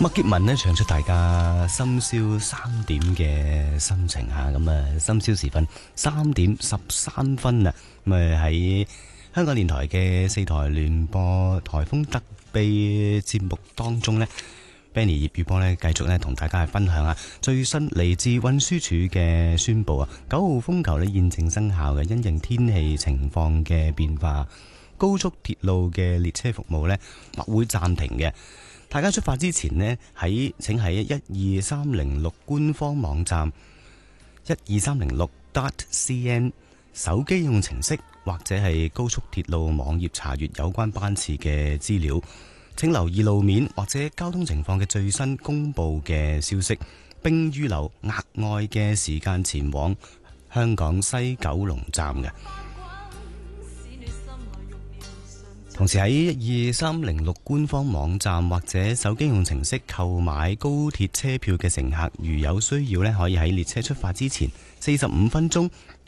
麥潔文呢唱出大家深宵3點嘅心情吓，咁啊深宵時分3點13分啊，咁啊喺香港電台嘅4台聯播颱風特備節目當中呢， Benny 葉宇波呢繼續呢同大家分享下最新嚟自運輸署嘅宣布啊，9號風球呢現正生效嘅，因應天氣情況嘅變化，高速鐵路嘅列車服務呢或會暫停嘅。大家出發之前呢，請喺12306官方網站 12306.cn 手機應用程式或者係高速鐵路網頁查閱有關班次嘅資料。請留意路面或者交通情況嘅最新公布嘅消息，並預留額外嘅時間前往香港西九龍站嘅。同時喺12306官方網站或者手機應用程式購買高鐵車票嘅乘客，如有需要呢，可以喺列車出發之前45分鐘